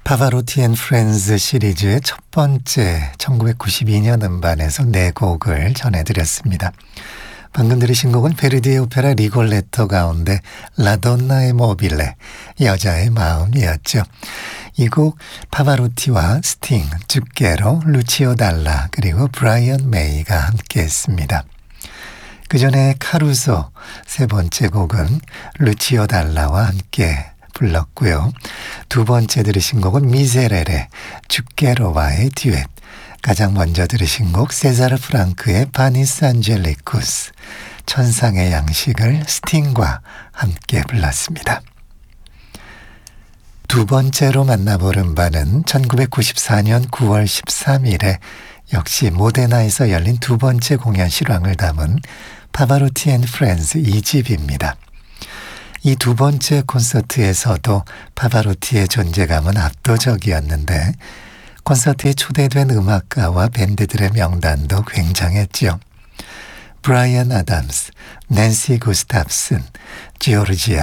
파바로티 앤 프렌즈 시리즈의 첫 번째 1992년 음반에서 네 곡을 전해드렸습니다. 방금 들으신 곡은 베르디의 오페라 리골레토 가운데 라돈나의 모빌레, 여자의 마음이었죠. 이 곡 파바로티와 스팅, 쭈게로, 루치오 달라 그리고 브라이언 메이가 함께했습니다. 그 전에 카루소 세 번째 곡은 루치오 달라와 함께 불렀고요. 두 번째 들으신 곡은 미세레레, 쭈게로와의 듀엣. 가장 먼저 들으신 곡 세자르 프랑크의 바니스 안젤리쿠스, 천상의 양식을 스팅과 함께 불렀습니다. 두 번째로 만나볼 음반은 1994년 9월 13일에 역시 모데나에서 열린 두 번째 공연 실황을 담은 파바로티 앤 프렌즈 2집입니다. 이 두 번째 콘서트에서도 파바로티의 존재감은 압도적이었는데 콘서트에 초대된 음악가와 밴드들의 명단도 굉장했죠. 브라이언 아담스, 낸시 구스탑슨, 지오르지아